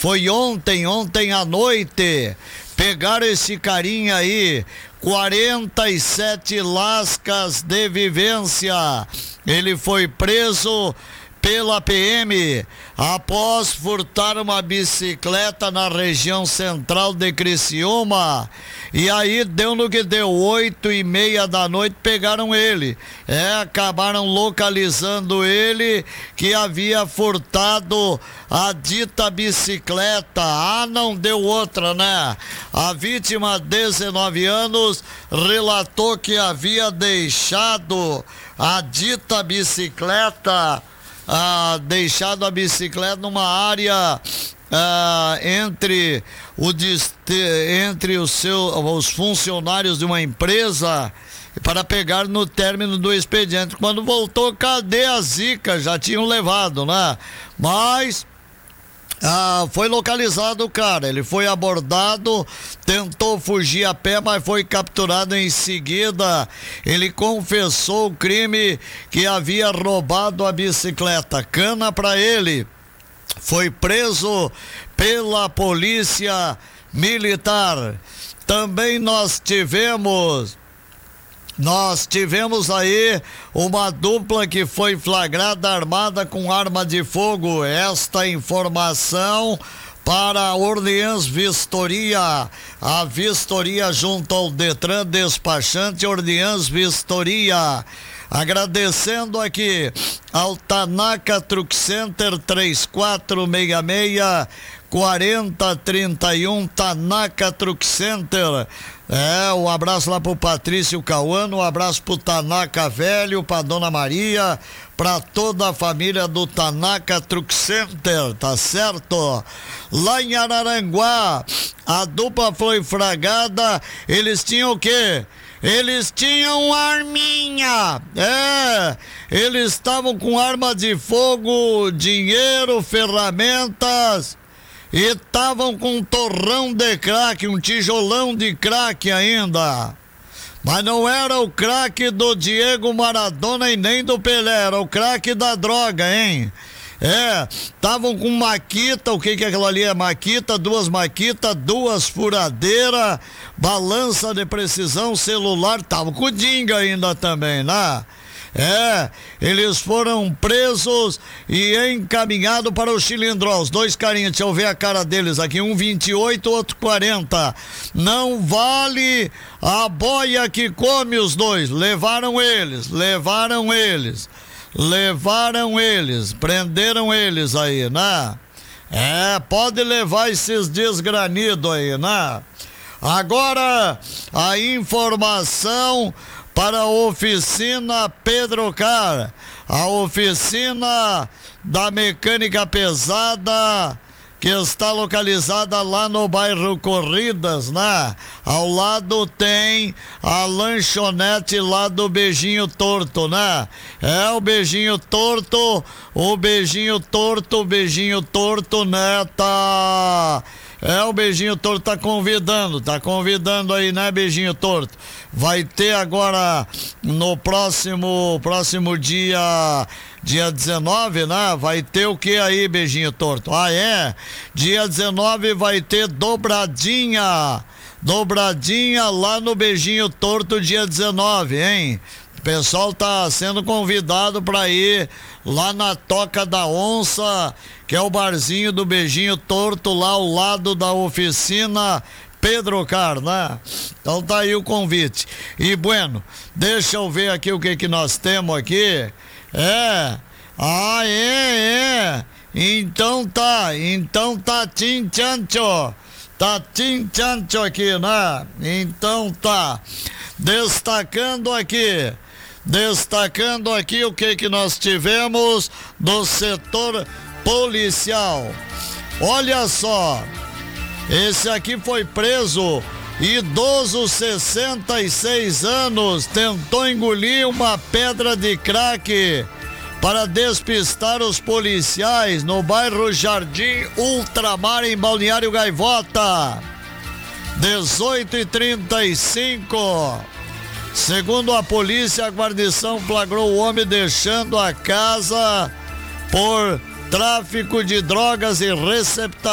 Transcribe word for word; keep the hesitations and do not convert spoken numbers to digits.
Foi ontem, ontem à noite. Pegaram esse carinha aí, quarenta e sete lascas de vivência. Ele foi preso pela P M após furtar uma bicicleta na região central de Criciúma. E aí deu no que deu, oito e meia da noite pegaram ele. É, acabaram localizando ele, que havia furtado a dita bicicleta. Ah, não deu outra, né? A vítima, dezenove anos, relatou que havia deixado a dita bicicleta Ah, deixado a bicicleta numa área ah, entre, o, entre os, seu, os funcionários de uma empresa para pegar no término do expediente. Quando voltou, cadê a zica? Já tinham levado, né? Mas Ah, foi localizado o cara, ele foi abordado, tentou fugir a pé, mas foi capturado em seguida. Ele confessou o crime, que havia roubado a bicicleta. Cana pra ele. Foi preso pela polícia militar. Também nós tivemos Nós tivemos aí uma dupla que foi flagrada armada com arma de fogo. Esta informação para a Orleans Vistoria, a vistoria junto ao Detran, despachante Orleans Vistoria. Agradecendo aqui ao Tanaka Truck Center, três quatro seis seis, quatro zero três um, Tanaka Truck Center. É, um abraço lá pro Patrício Cauano, um abraço pro Tanaka Velho, pra Dona Maria, pra toda a família do Tanaka Truck Center, tá certo? Lá em Araranguá, a dupla foi flagrada, eles tinham o quê? Eles tinham arminha, é, eles estavam com arma de fogo, dinheiro, ferramentas, e estavam com um torrão de crack, um tijolão de crack ainda. Mas não era o crack do Diego Maradona e nem do Pelé, era o crack da droga, hein? É, estavam com maquita, o que que é aquilo ali? É maquita, duas maquitas, duas furadeiras, balança de precisão, celular, estavam com dinga ainda também, né? É, eles foram presos e encaminhados para o Chilindró. Os dois carinhas, deixa eu ver a cara deles aqui, um vinte e oito, outro quarenta. Não vale a boia que come os dois. Levaram eles, levaram eles, levaram eles, prenderam eles aí, né? É, pode levar esses desgranidos aí, né? Agora, a informação para a oficina Pedro Car, a oficina da mecânica pesada, que está localizada lá no bairro Corridas, né? Ao lado tem a lanchonete lá do Beijinho Torto, né? É o Beijinho Torto, o Beijinho Torto, o Beijinho Torto, né? Tá... É, o Beijinho Torto tá convidando, tá convidando aí, né, Beijinho Torto? Vai ter agora no próximo, próximo dia, dia dezenove, né? Vai ter o que aí, Beijinho Torto? Ah, é? Dia dezenove vai ter dobradinha, dobradinha lá no Beijinho Torto, dia dezenove, hein? O pessoal tá sendo convidado para ir lá na Toca da Onça, que é o barzinho do Beijinho Torto, lá ao lado da oficina Pedro Car, né? Então tá aí o convite. E bueno, deixa eu ver aqui o que que nós temos aqui. É, ah, é, é. Então tá, então tá tchan-tchan-tchó. Tá tchan-tchan-tchó aqui, né? Então tá. Destacando aqui. Destacando aqui o que que nós tivemos do setor policial. Olha só, esse aqui foi preso, idoso, sessenta e seis anos, tentou engolir uma pedra de crack para despistar os policiais no bairro Jardim Ultramar, em Balneário Gaivota. dezoito e trinta e cinco. Segundo a polícia, a guarnição flagrou o homem deixando a casa por tráfico de drogas e receptação